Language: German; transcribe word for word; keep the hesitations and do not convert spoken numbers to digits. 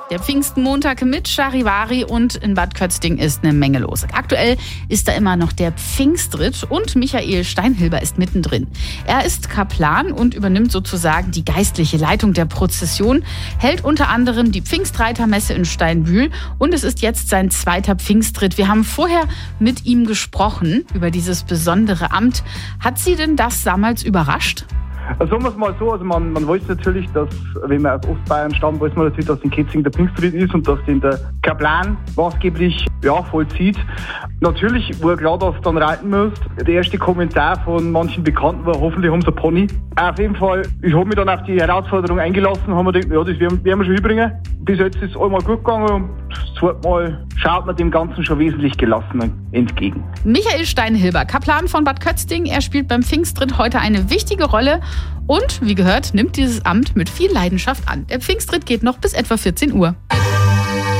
Der Pfingstmontag mit Charivari und in Bad Kötzting ist eine Menge los. Aktuell ist da immer noch der Pfingstritt und Michael Steinhilber ist mittendrin. Er ist Kaplan und übernimmt sozusagen die geistliche Leitung der Prozession, hält unter anderem die Pfingstreitermesse in Steinbühl und es ist jetzt sein zweiter Pfingstritt. Wir haben vorher mit ihm gesprochen über dieses besondere Amt. Hat Sie denn das damals überrascht? Also sagen wir es mal so, also man, man weiß natürlich, dass, wenn man aus Ostbayern stammt, weiß man natürlich, dass in Kötzting der Pfingstritt ist und dass den der Kaplan maßgeblich ja, vollzieht. Natürlich war klar, dass es dann reiten muss. Der erste Kommentar von manchen Bekannten war, hoffentlich haben sie einen Pony. Auf jeden Fall, ich habe mich dann auf die Herausforderung eingelassen, haben wir gedacht, ja, das werden, werden wir schon hinbringen. Bis jetzt ist es einmal gut gegangen und das zweite Mal schaut man dem Ganzen schon wesentlich gelassener entgegen. Michael Steinhilber, Kaplan von Bad Kötzting, er spielt beim Pfingstritt heute eine wichtige Rolle und, wie gehört, nimmt dieses Amt mit viel Leidenschaft an. Der Pfingstritt geht noch bis etwa vierzehn Uhr.